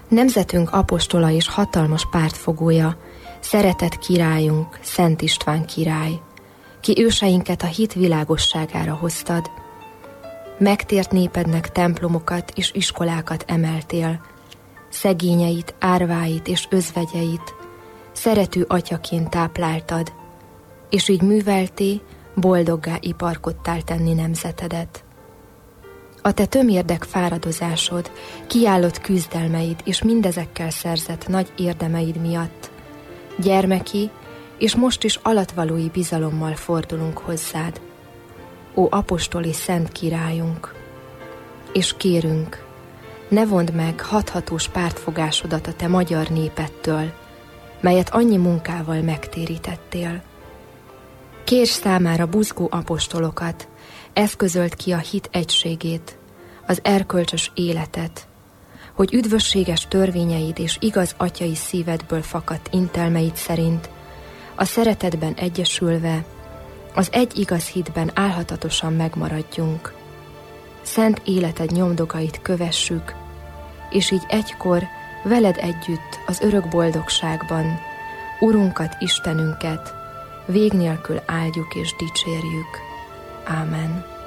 Nemzetünk apostola és hatalmas pártfogója, szeretett királyunk, Szent István király, ki őseinket a hit világosságára hoztad. Megtért népednek templomokat és iskolákat emeltél, szegényeit, árváit és özvegyeit szerető atyaként tápláltad, és így művelté, boldoggá iparkodtál tenni nemzetedet. A te tömérdek fáradozásod, kiállott küzdelmeid és mindezekkel szerzett nagy érdemeid miatt gyermeki és most is alatvalói bizalommal fordulunk hozzád, ó apostoli szent királyunk, és kérünk, ne vondd meg hathatós pártfogásodat a te magyar népettől, melyet annyi munkával megtérítettél. Kérj számára buzgó apostolokat, eszközöld ki a hit egységét, az erkölcsös életet, hogy üdvösséges törvényeid és igaz atyai szívedből fakadt intelmeid szerint a szeretetben egyesülve, az egy igaz hitben álhatatosan megmaradjunk. Szent életed nyomdokait kövessük, és így egykor veled együtt az örök boldogságban Urunkat, Istenünket vég nélkül áldjuk és dicsérjük. Ámen.